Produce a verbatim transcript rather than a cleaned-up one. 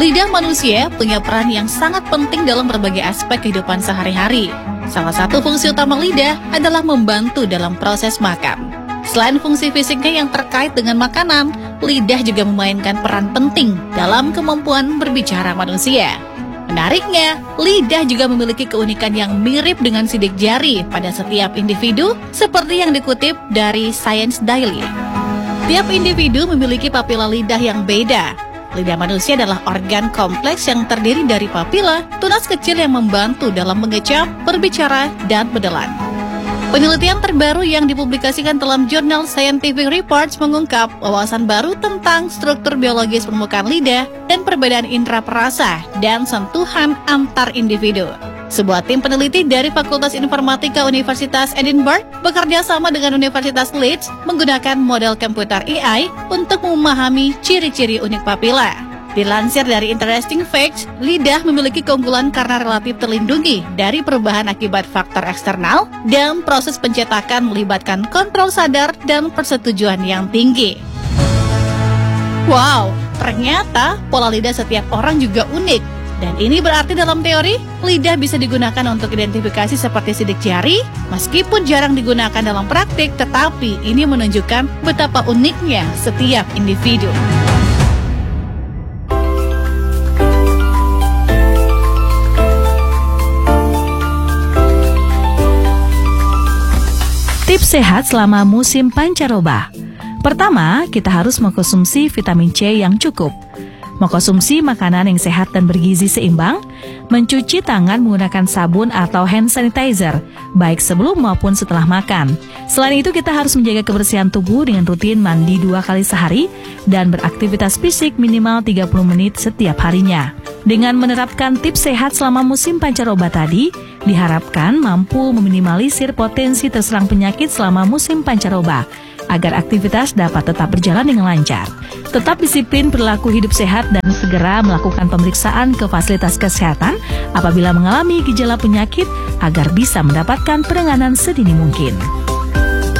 Lidah manusia punya peran yang sangat penting dalam berbagai aspek kehidupan sehari-hari. Salah satu fungsi utama lidah adalah membantu dalam proses makan. Selain fungsi fisiknya yang terkait dengan makanan, lidah juga memainkan peran penting dalam kemampuan berbicara manusia. Menariknya, lidah juga memiliki keunikan yang mirip dengan sidik jari pada setiap individu, seperti yang dikutip dari Science Daily. Tiap individu memiliki papila lidah yang beda. Lidah manusia adalah organ kompleks yang terdiri dari papila, tunas kecil yang membantu dalam mengecap, berbicara, dan menelan. Penelitian terbaru yang dipublikasikan dalam jurnal Scientific Reports mengungkap wawasan baru tentang struktur biologis permukaan lidah dan perbedaan indera perasa dan sentuhan antar individu. Sebuah tim peneliti dari Fakultas Informatika Universitas Edinburgh bekerja sama dengan Universitas Leeds menggunakan model komputer A I untuk memahami ciri-ciri unik papila. Dilansir dari Interesting Facts, lidah memiliki keunggulan karena relatif terlindungi dari perubahan akibat faktor eksternal dan proses pencetakan melibatkan kontrol sadar dan persetujuan yang tinggi. Wow, ternyata pola lidah setiap orang juga unik. Dan ini berarti dalam teori, lidah bisa digunakan untuk identifikasi seperti sidik jari, meskipun jarang digunakan dalam praktik, tetapi ini menunjukkan betapa uniknya setiap individu. Tips sehat selama musim pancaroba. Pertama, kita harus mengkonsumsi vitamin C yang cukup. Mengkonsumsi makanan yang sehat dan bergizi seimbang, mencuci tangan menggunakan sabun atau hand sanitizer, baik sebelum maupun setelah makan. Selain itu, kita harus menjaga kebersihan tubuh dengan rutin mandi dua kali sehari dan beraktivitas fisik minimal tiga puluh menit setiap harinya. Dengan menerapkan tips sehat selama musim pancaroba tadi, diharapkan mampu meminimalisir potensi terserang penyakit selama musim pancaroba, agar aktivitas dapat tetap berjalan dengan lancar. Tetap disiplin perilaku hidup sehat dan segera melakukan pemeriksaan ke fasilitas kesehatan apabila mengalami gejala penyakit agar bisa mendapatkan penanganan sedini mungkin.